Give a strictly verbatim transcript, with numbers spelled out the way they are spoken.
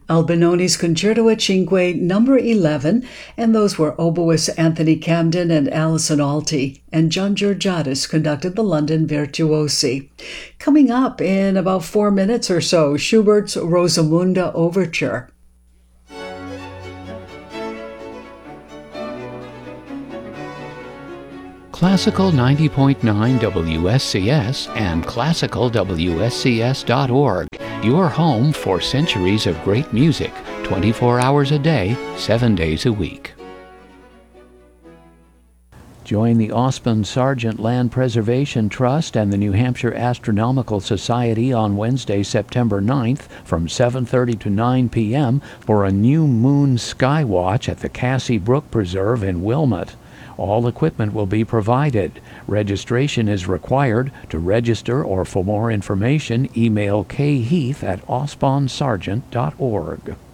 Albinoni's Concerto at Cinque, number eleven, and those were oboist Anthony Camden and Alison Alty, and John Georgiadis conducted the London Virtuosi. Coming up in about four minutes or so, Schubert's Rosamunda Overture. Classical ninety point nine W S C S and classical W S C S dot org. Your home for centuries of great music, twenty-four hours a day, seven days a week. Join the Osmond Sargent Land Preservation Trust and the New Hampshire Astronomical Society on Wednesday, September ninth from seven thirty to nine p m for a new moon sky watch at the Cassie Brook Preserve in Wilmot. All equipment will be provided. Registration is required. To register or for more information, email kheath at osbonsargent dot org.